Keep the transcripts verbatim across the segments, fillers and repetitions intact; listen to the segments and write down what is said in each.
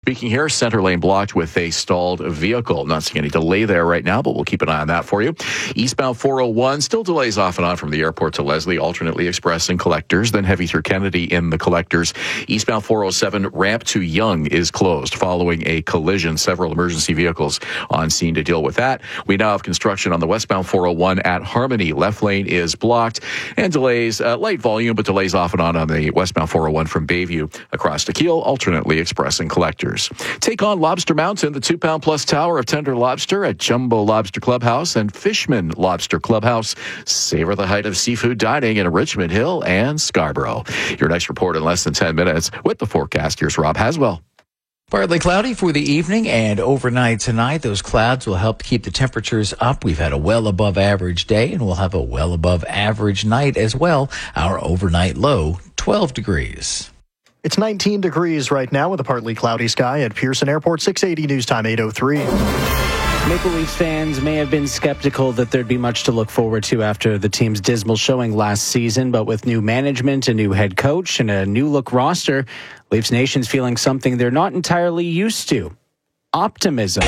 speaking here, center lane blocked with a stalled vehicle. Not seeing any delay there right now, but we'll keep an eye on that for you. Eastbound four oh one, still delays off and on from the airport to Leslie, alternately express and collectors, then heavy through Kennedy in the collectors. Eastbound four oh seven, ramp to Yonge is closed following a collision. Several emergency vehicles on scene to deal with that. We now have construction on the westbound four oh one at Harmony. Left lane is blocked and delays, uh, light volume, but delays off and on on the westbound four oh one from Bayview across to Kiel, alternately express and collectors. Take on Lobster Mountain, the two-pound plus tower of tender lobster at Jumbo Lobster Clubhouse and Fishman Lobster Clubhouse. Savor the height of seafood dining in Richmond Hill and Scarborough. Your next report in less than ten minutes with the forecast. Here's Rob Haswell. Partly cloudy for the evening and overnight tonight. Those clouds will help keep the temperatures up. We've had a well above average day and we'll have a well above average night as well. Our overnight low, twelve degrees. It's nineteen degrees right now with a partly cloudy sky at Pearson Airport. six eighty News Time eight oh three. Maple Leafs fans may have been skeptical that there'd be much to look forward to after the team's dismal showing last season, but with new management, a new head coach, and a new-look roster, Leafs Nation's feeling something they're not entirely used to: optimism.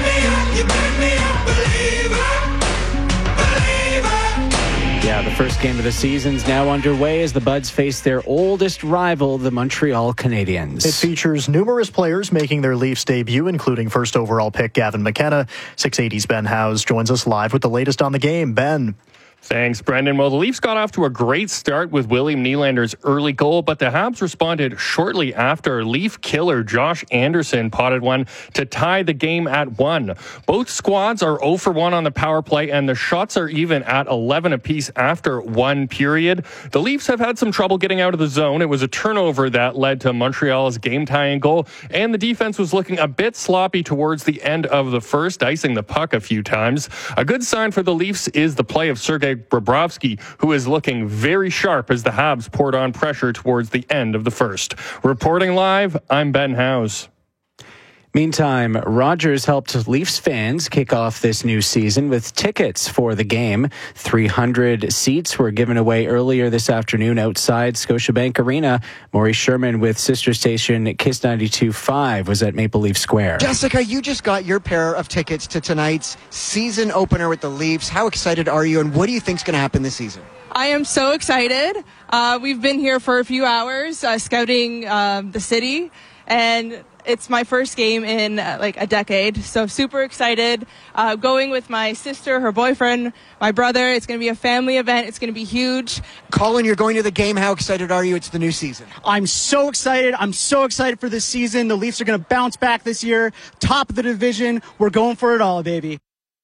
Yeah, the first game of the season's now underway as the Buds face their oldest rival, the Montreal Canadiens. It features numerous players making their Leafs debut, including first overall pick Gavin McKenna. six eighty's Ben Howes joins us live with the latest on the game. Ben. Thanks, Brendan. Well, the Leafs got off to a great start with William Nylander's early goal, but the Habs responded shortly after. Leaf killer Josh Anderson potted one to tie the game at one. Both squads are oh for one on the power play, and the shots are even at eleven apiece after one period. The Leafs have had some trouble getting out of the zone. It was a turnover that led to Montreal's game-tying goal, and the defense was looking a bit sloppy towards the end of the first, icing the puck a few times. A good sign for the Leafs is the play of Sergei Bobrovsky, who is looking very sharp as the Habs poured on pressure towards the end of the first. Reporting live, I'm Ben Howes. Meantime, Rogers helped Leafs fans kick off this new season with tickets for the game. three hundred seats were given away earlier this afternoon outside Scotiabank Arena. Maurice Sherman with sister station Kiss ninety-two point five was at Maple Leaf Square. Jessica, you just got your pair of tickets to tonight's season opener with the Leafs. How excited are you, and what do you think is going to happen this season? I am so excited. Uh, we've been here for a few hours uh, scouting uh, the city, and it's my first game in uh, like a decade, so super excited. Uh, going with my sister, her boyfriend, my brother. It's going to be a family event. It's going to be huge. Colin, you're going to the game. How excited are you? It's the new season. I'm so excited. I'm so excited for this season. The Leafs are going to bounce back this year. Top of the division. We're going for it all, baby.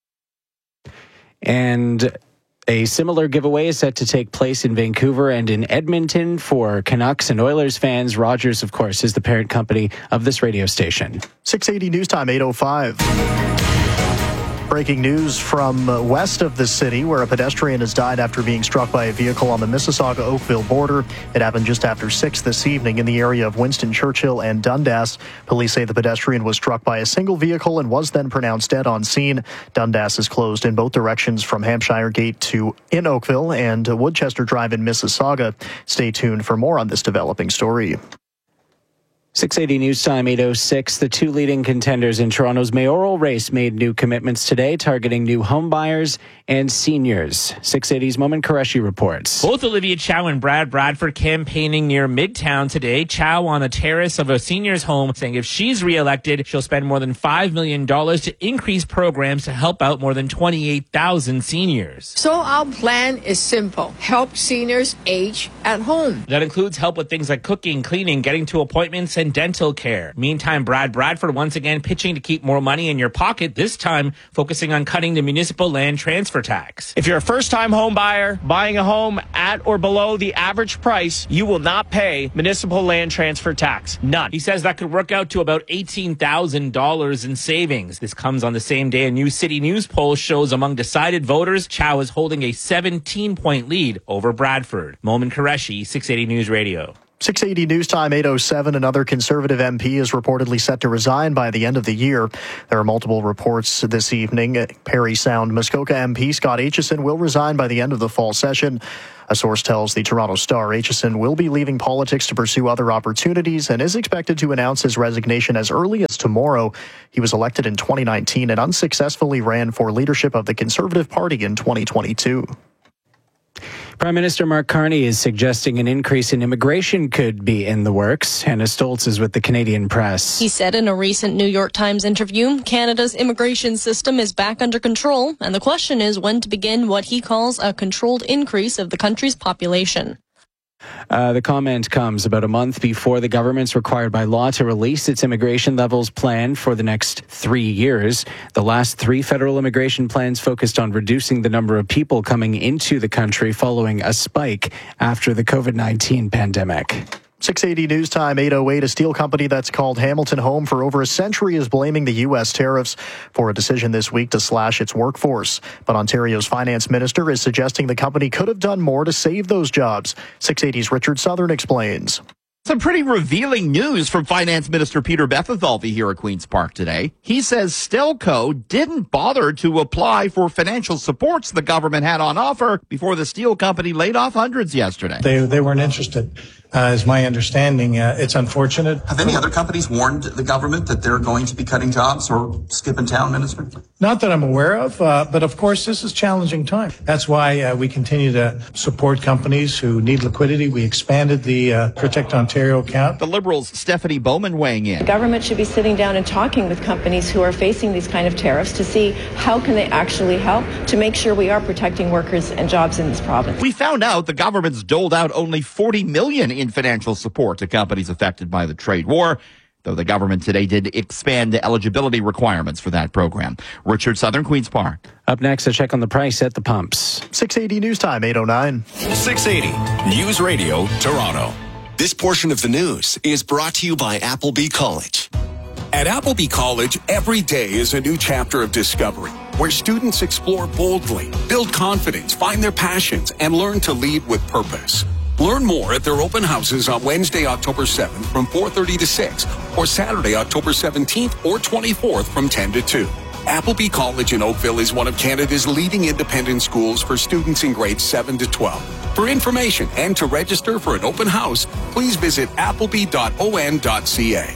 And a similar giveaway is set to take place in Vancouver and in Edmonton for Canucks and Oilers fans. Rogers, of course, is the parent company of this radio station. six eighty News Time, eight oh five. Breaking news from west of the city, where a pedestrian has died after being struck by a vehicle on the Mississauga-Oakville border. It happened just after six this evening in the area of Winston Churchill and Dundas. Police say the pedestrian was struck by a single vehicle and was then pronounced dead on scene. Dundas is closed in both directions from Hampshire Gate to in Oakville and Woodchester Drive in Mississauga. Stay tuned for more on this developing story. six eighty News Time, eight oh six. The two leading contenders in Toronto's mayoral race made new commitments today, targeting new home buyers and seniors. six eighty's Moment Qureshi reports. Both Olivia Chow and Brad Bradford campaigning near Midtown today. Chow on a terrace of a senior's home, saying if she's reelected, she'll spend more than five million dollars to increase programs to help out more than twenty-eight thousand seniors. So our plan is simple. Help seniors age at home. That includes help with things like cooking, cleaning, getting to appointments, and dental care. Meantime, Brad Bradford once again pitching to keep more money in your pocket, this time focusing on cutting the municipal land transfer tax. If you're a first-time home buyer buying a home at or below the average price, you will not pay municipal land transfer tax. None. He says that could work out to about eighteen thousand dollars in savings. This comes on the same day a new City News poll shows among decided voters, Chow is holding a seventeen-point lead over Bradford. Moment Qureshi, six eighty News Radio. six eighty News Time, eight oh seven. Another Conservative M P is reportedly set to resign by the end of the year. There are multiple reports this evening. Parry Sound Muskoka M P Scott Aitchison will resign by the end of the fall session. A source tells the Toronto Star Aitchison will be leaving politics to pursue other opportunities and is expected to announce his resignation as early as tomorrow. He was elected in twenty nineteen and unsuccessfully ran for leadership of the Conservative Party in twenty twenty-two. Prime Minister Mark Carney is suggesting an increase in immigration could be in the works. Hannah Stoltz is with the Canadian Press. He said in a recent New York Times interview, Canada's immigration system is back under control, and the question is when to begin what he calls a controlled increase of the country's population. Uh, the comment comes about a month before the government's required by law to release its immigration levels plan for the next three years. The last three federal immigration plans focused on reducing the number of people coming into the country following a spike after the covid nineteen pandemic. six eighty News Time, eight oh eight. A steel company that's called Hamilton home for over a century is blaming the U S tariffs for a decision this week to slash its workforce. But Ontario's finance minister is suggesting the company could have done more to save those jobs. six eighty's Richard Southern explains. Some pretty revealing news from Finance Minister Peter Bethithalvey here at Queen's Park today. He says Stelco didn't bother to apply for financial supports the government had on offer before the steel company laid off hundreds yesterday. They they weren't interested, uh, is my understanding. Uh, it's unfortunate. Have any other companies warned the government that they're going to be cutting jobs or skipping town, Minister? Not that I'm aware of, uh, but of course this is a challenging time. That's why uh, we continue to support companies who need liquidity. We expanded the uh, Protect Ontario account. The Liberals' Stephanie Bowman weighing in. The government should be sitting down and talking with companies who are facing these kind of tariffs to see how can they actually help to make sure we are protecting workers and jobs in this province. We found out the government's doled out only forty million dollars in financial support to companies affected by the trade war, though the government today did expand the eligibility requirements for that program. Richard Southern, Queen's Park. Up next, a check on the price at the pumps. six eighty News Time, eight oh nine. six eighty News Radio, Toronto. This portion of the news is brought to you by Appleby College. At Appleby College, every day is a new chapter of discovery, where students explore boldly, build confidence, find their passions, and learn to lead with purpose. Learn more at their open houses on Wednesday, October seventh from four thirty to six, or Saturday, October seventeenth or twenty-fourth from ten to two. Appleby College in Oakville is one of Canada's leading independent schools for students in grades seven to twelve. For information and to register for an open house, please visit appleby dot o n dot c a.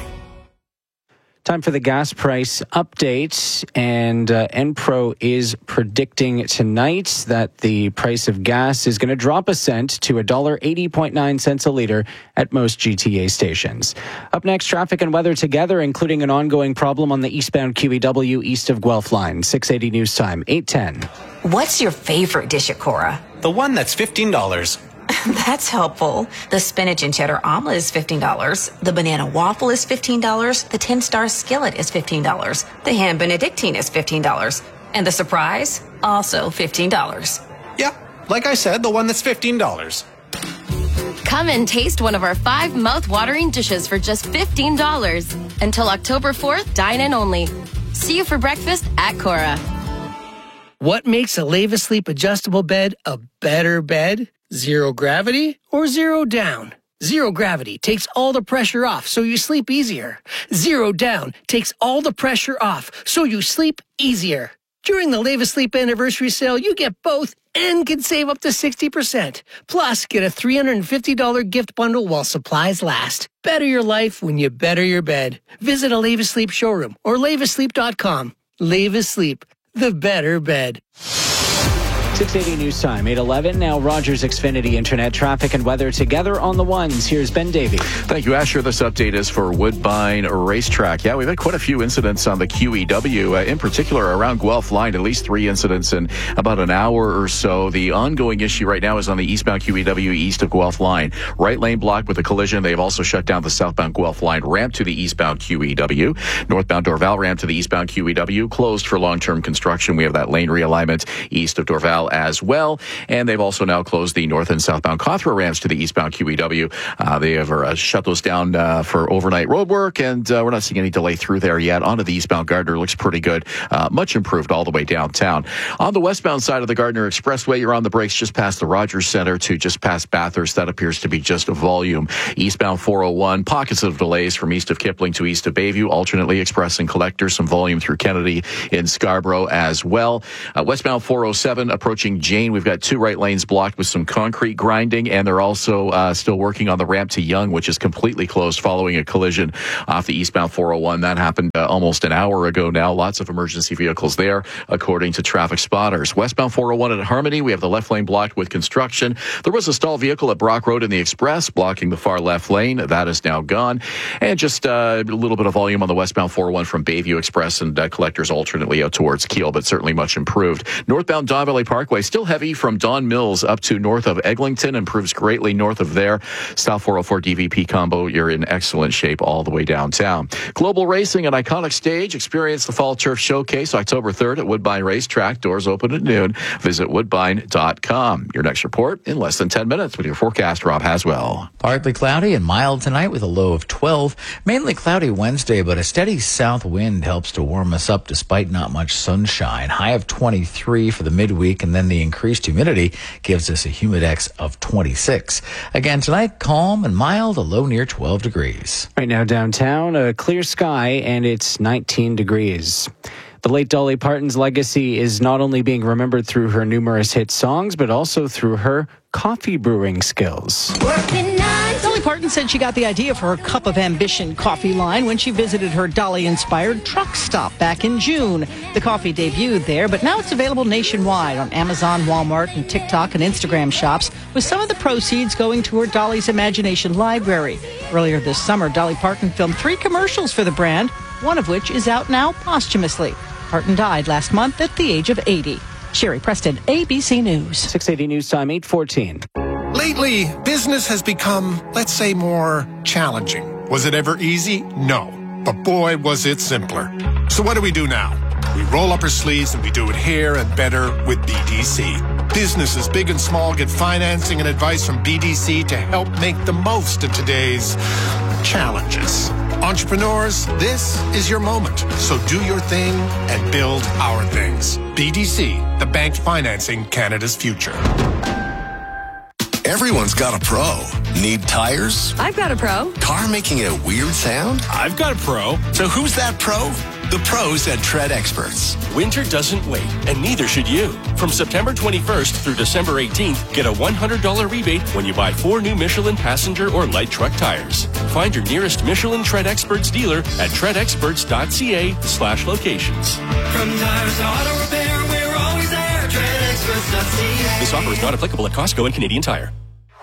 Time for the gas price update, and uh, Enpro is predicting tonight that the price of gas is going to drop a cent to one dollar eighty point nine cents a litre at most G T A stations. Up next, traffic and weather together, including an ongoing problem on the eastbound Q E W east of Guelph line. six eighty News Time, eight ten. What's your favorite dish at Cora? The one that's fifteen dollars. That's helpful. The spinach and cheddar omelet is fifteen dollars. The banana waffle is fifteen dollars. The ten-star skillet is fifteen dollars. The ham benedictine is fifteen dollars. And the surprise, also fifteen dollars. Yeah, like I said, the one that's fifteen dollars. Come and taste one of our five mouth-watering dishes for just fifteen dollars. Until October fourth, dine in only. See you for breakfast at Cora. What makes a Leva Sleep adjustable bed a better bed? Zero gravity or zero down? Zero gravity takes all the pressure off so you sleep easier. Zero down takes all the pressure off so you sleep easier. During the Leva Sleep anniversary sale, you get both and can save up to sixty percent. Plus, get a three hundred fifty dollars gift bundle while supplies last. Better your life when you better your bed. Visit a Leva Sleep showroom or leva sleep dot com. Leva Sleep, the better bed. six eighty News Time, eight eleven. Now Rogers Xfinity Internet traffic and weather together on the ones. Here's Ben Davey. Thank you, Asher. This update is for Woodbine Racetrack. Yeah, we've had quite a few incidents on the Q E W, uh, in particular around Guelph Line, at least three incidents in about an hour or so. The ongoing issue right now is on the eastbound Q E W east of Guelph Line. Right lane blocked with a collision. They've also shut down the southbound Guelph Line ramp to the eastbound Q E W. Northbound Dorval ramp to the eastbound Q E W closed for long-term construction. We have that lane realignment east of Dorval as well. And they've also now closed the north and southbound Cawthra ramps to the eastbound Q E W. Uh, they have uh, shut those down uh, for overnight road work, and uh, we're not seeing any delay through there yet. Onto the eastbound Gardner, looks pretty good. Uh, much improved all the way downtown. On the westbound side of the Gardner Expressway, you're on the brakes just past the Rogers Center to just past Bathurst. That appears to be just a volume. Eastbound four oh one, pockets of delays from east of Kipling to east of Bayview, alternately Express and Collector. Some volume through Kennedy in Scarborough as well. Uh, westbound four oh seven approaching Jane. We've got two right lanes blocked with some concrete grinding, and they're also uh, still working on the ramp to Yonge, which is completely closed following a collision off the eastbound four oh one. That happened uh, almost an hour ago now. Lots of emergency vehicles there, according to traffic spotters. Westbound four oh one at Harmony, we have the left lane blocked with construction. There was a stall vehicle at Brock Road in the Express blocking the far left lane. That is now gone. And just uh, a little bit of volume on the westbound four oh one from Bayview Express and uh, Collectors alternately out towards Kiel, but certainly much improved. Northbound Don Valley Parkway, still heavy from Don Mills up to north of Eglinton, improves greatly north of there. South four oh four D V P combo, you're in excellent shape all the way downtown. Global Racing, an iconic stage. Experience the Fall Turf Showcase October third at Woodbine Racetrack. Doors open at noon. Visit woodbine dot com. Your next report in less than ten minutes with your forecast, Rob Haswell. Partly cloudy and mild tonight with a low of twelve. Mainly cloudy Wednesday, but a steady south wind helps to warm us up despite not much sunshine. High of twenty-three for the midweek, and then the increased humidity gives us a humidex of twenty-six. Again tonight, calm and mild, a low near twelve degrees. Right now downtown, a clear sky, and it's nineteen degrees. The late Dolly Parton's legacy is not only being remembered through her numerous hit songs, but also through her coffee brewing skills. Dolly Parton said she got the idea for her Cup of Ambition coffee line when she visited her Dolly-inspired truck stop back in June. The coffee debuted there, but now it's available nationwide on Amazon, Walmart, and TikTok and Instagram shops, with some of the proceeds going to her Dolly's Imagination Library. Earlier this summer, Dolly Parton filmed three commercials for the brand, one of which is out now posthumously. Parton died last month at the age of eighty. Sherry Preston, A B C News. six eighty News Time, eight fourteen. Lately, business has become, let's say, more challenging. Was it ever easy? No. But boy, was it simpler. So what do we do now? We roll up our sleeves and we do it here and better with B D C. Businesses big and small get financing and advice from B D C to help make the most of today's challenges. Entrepreneurs, this is your moment. So do your thing and build our things. B D C, the bank financing Canada's future. Everyone's got a pro. Need tires? I've got a pro. Car making a weird sound? I've got a pro. So who's that pro? The pros at Tread Experts. Winter doesn't wait, and neither should you. From September twenty-first through December eighteenth, get a one hundred dollars rebate when you buy four new Michelin passenger or light truck tires. Find your nearest Michelin Tread Experts dealer at tread experts dot c a slash locations. From tires to auto repair, we're always there. tread experts dot c a. This offer is not applicable at Costco and Canadian Tire.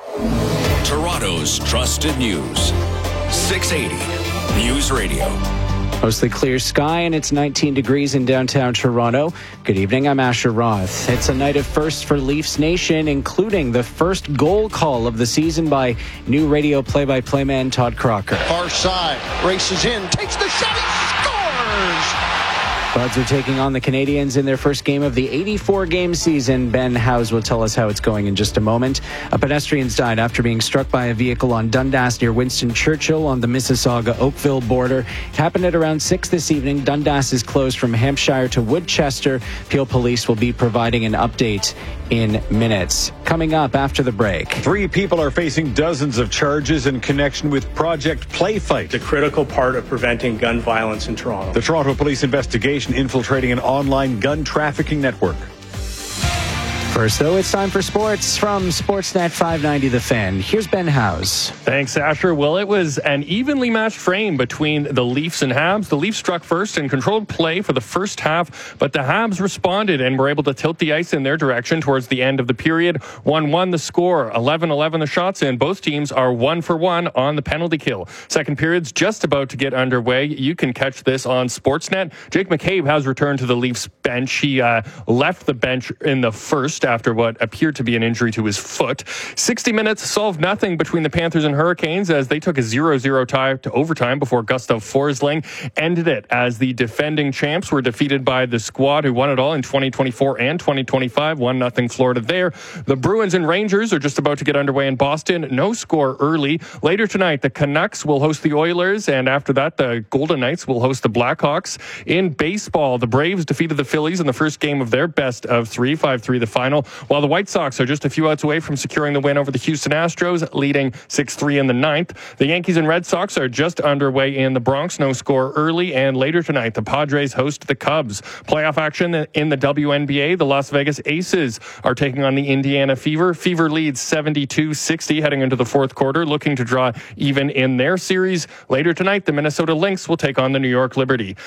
Toronto's trusted news. six eighty News Radio. Mostly clear sky, and it's nineteen degrees in downtown Toronto. Good evening, I'm Asher Roth. It's a night of firsts for Leafs Nation, including the first goal call of the season by new radio play-by-play man Todd Crocker. Far side, races in, takes the shot, he scores! Buds are taking on the Canadians in their first game of the eighty-four game season. Ben Howes will tell us how it's going in just a moment. A pedestrian's died after being struck by a vehicle on Dundas near Winston Churchill on the Mississauga-Oakville border. It happened at around six this evening. Dundas is closed from Hampshire to Woodchester. Peel Police will be providing an update in minutes. Coming up after the break. Three people are facing dozens of charges in connection with Project Playfight, a critical part of preventing gun violence in Toronto. The Toronto Police investigation infiltrating an online gun trafficking network. First, though, it's time for sports from Sportsnet five ninety The Fan. Here's Ben Howes. Thanks, Asher. Well, it was an evenly matched frame between the Leafs and Habs. The Leafs struck first and controlled play for the first half, but the Habs responded and were able to tilt the ice in their direction towards the end of the period. one one the score, eleven eleven the shots in. Both teams are one for one on the penalty kill. Second period's just about to get underway. You can catch this on Sportsnet. Jake McCabe has returned to the Leafs bench. He uh, left the bench in the first after what appeared to be an injury to his foot. sixty minutes solved nothing between the Panthers and Hurricanes as they took a zero zero tie to overtime before Gustav Forsling ended it as the defending champs were defeated by the squad who won it all in twenty twenty-four and twenty twenty-five. one nothing Florida there. The Bruins and Rangers are just about to get underway in Boston. No score early. Later tonight, the Canucks will host the Oilers, and after that, the Golden Knights will host the Blackhawks. In baseball, the Braves defeated the Phillies in the first game of their best of three, five three the final, while the White Sox are just a few outs away from securing the win over the Houston Astros, leading six three in the ninth. The Yankees and Red Sox are just underway in the Bronx. No score early, and later tonight, the Padres host the Cubs. Playoff action in the W N B A, the Las Vegas Aces are taking on the Indiana Fever. Fever leads seventy-two sixty heading into the fourth quarter, looking to draw even in their series. Later tonight, the Minnesota Lynx will take on the New York Liberty.